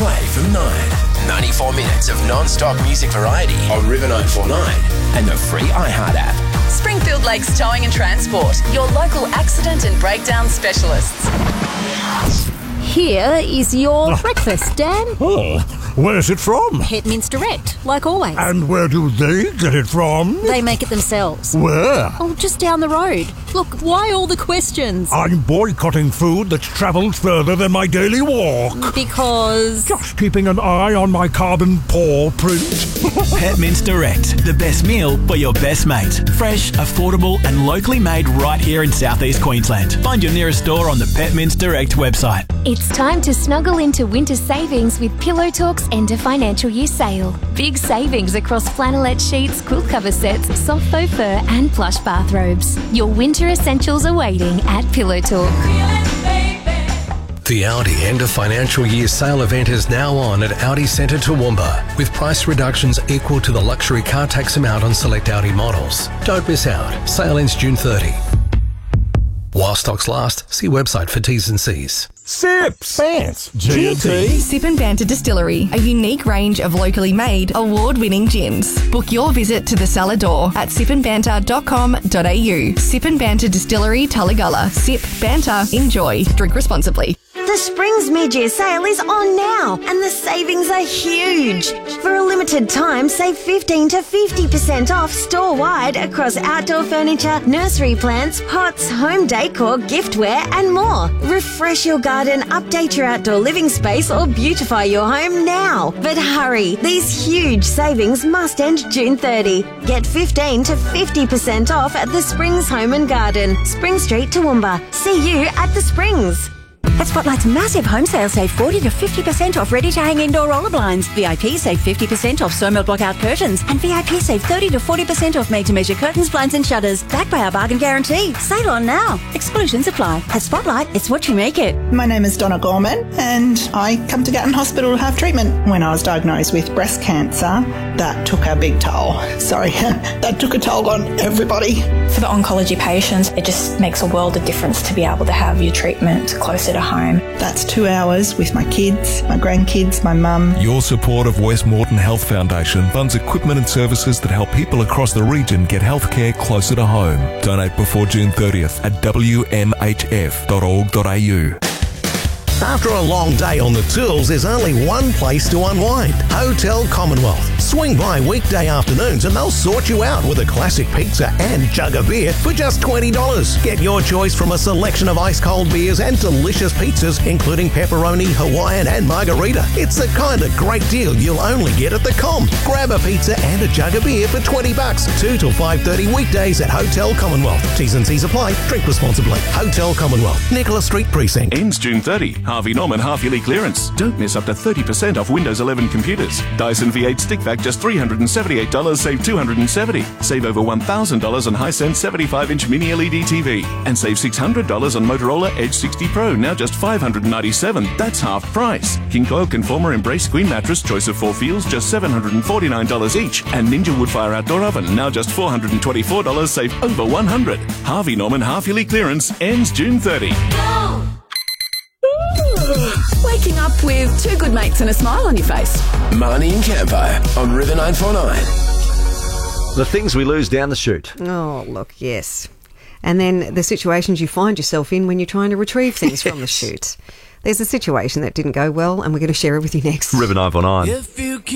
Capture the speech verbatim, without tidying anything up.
play from nine. ninety-four minutes of non-stop music variety on River nine four nine and the free iHeart app. Springfield Lakes Towing and Transport, your local accident and breakdown specialists. Here is your breakfast, Dan. Oh, where's it from? Hetminster Direct, like always. And where do they get it from? They make it themselves. Where? Oh, just down the road. Look, why all the questions? I'm boycotting food that's travelled further than my daily walk. Because... Just keeping an eye on my carbon paw print. Hetminster Direct, the best meal for your best mate. Fresh, affordable and locally made right here in southeast Queensland. Find your nearest store on the Hetminster Direct website. It's time to snuggle into winter savings with Pillow Talk's end of financial year sale. Big savings across flannelette sheets, quilt cover sets, soft faux fur and plush bathrobes. Your winter essentials are waiting at Pillow Talk. The Audi end of financial year sale event is now on at Audi Centre Toowoomba, with price reductions equal to the luxury car tax amount on select Audi models. Don't miss out. Sale ends June thirtieth. While stocks last, see website for T's and C's. Sips, Fans, G and T. Sip and Banter Distillery, a unique range of locally made, award-winning gins. Book your visit to the cellar door at sip and banter dot com dot a u. Sip and Banter Distillery, Tullagalla. Sip, banter, enjoy. Drink responsibly. The Springs mid-year sale is on now and the savings are huge. For a limited time, save fifteen to fifty percent off store-wide across outdoor furniture, nursery plants, pots, home decor, giftware and more. Refresh your garden, update your outdoor living space or beautify your home now. But hurry, these huge savings must end June thirtieth. Get fifteen to fifty percent off at the Springs Home and Garden, Spring Street, Toowoomba. See you at the Springs. At Spotlight's massive home sale, save forty to fifty percent off ready-to-hang indoor roller blinds. V I P save fifty percent off Somel blockout curtains. And V I P save thirty to forty percent off made-to-measure curtains, blinds and shutters. Backed by our bargain guarantee. Sale on now. Exclusions apply. At Spotlight, it's what you make it. My name is Donna Gorman and I come to Gatton Hospital to have treatment. When I was diagnosed with breast cancer, that took a big toll. Sorry, that took a toll on everybody. For the oncology patients, it just makes a world of difference to be able to have your treatment closer to home. That's two hours with my kids, my grandkids, my mum. Your support of West Moreton Health Foundation funds equipment and services that help people across the region get healthcare closer to home. Donate before June thirtieth at w m h f dot org dot a u. After a long day on the tools, there's only one place to unwind. Hotel Commonwealth. Swing by weekday afternoons and they'll sort you out with a classic pizza and jug of beer for just twenty dollars. Get your choice from a selection of ice-cold beers and delicious pizzas, including pepperoni, Hawaiian and margarita. It's the kind of great deal you'll only get at the Com. Grab a pizza and a jug of beer for twenty bucks. two till five thirty weekdays at Hotel Commonwealth. T's and C's apply. Drink responsibly. Hotel Commonwealth, Nicholas Street Precinct. Ends June thirtieth. Harvey Norman half-yearly clearance. Don't miss up to thirty percent off Windows eleven computers. Dyson V eight stick vac just three hundred seventy-eight dollars, save two hundred seventy dollars. Save over one thousand dollars on Hisense seventy-five inch mini L E D T V. And save six hundred dollars on Motorola Edge sixty Pro, now just five hundred ninety-seven dollars. That's half price. King Coil Conformer Embrace Queen Mattress, choice of four feels, just seven hundred forty-nine dollars each. And Ninja Woodfire Outdoor Oven, now just four hundred twenty-four dollars, save over one hundred dollars. Harvey Norman half-yearly clearance ends June thirtieth. Go! Waking up with two good mates and a smile on your face. Marnie and Campo on River nine four nine. The things we lose down the chute. Oh, look, yes. And then the situations you find yourself in when you're trying to retrieve things yes. from the chute. There's a situation that didn't go well, and we're going to share it with you next. River nine four nine. If you